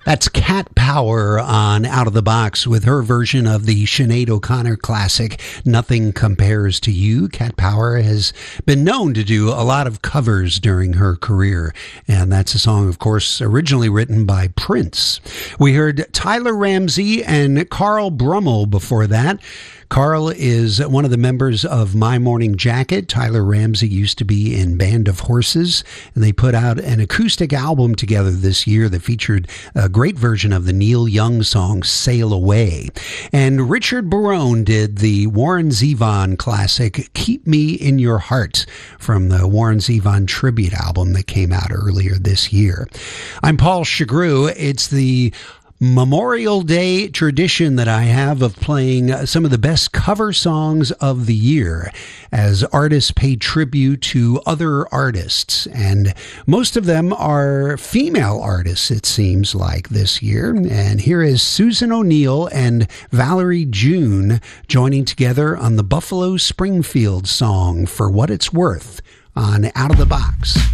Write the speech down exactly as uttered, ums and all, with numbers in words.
That's Cat Power on Out of the Box with her version of the Sinead O'Connor classic, Nothing Compares to You. Cat Power has been known to do a lot of covers during her career, and that's a song, of course, originally written by Prince. We heard Tyler Ramsey and Carl Brummel before that. Carl is one of the members of My Morning Jacket. Tyler Ramsey used to be in Band of Horses, and they put out an acoustic album together this year that featured a great version of the Neil Young song Sail Away. And Richard Barone did the Warren Zevon classic Keep Me in Your Heart from the Warren Zevon tribute album that came out earlier this year. I'm Paul Chagru. It's the Memorial Day tradition that I have of playing some of the best cover songs of the year as artists pay tribute to other artists. And most of them are female artists, it seems like, this year. And here is Susan O'Neill and Valerie June joining together on the Buffalo Springfield song For What It's Worth on Out of the Box.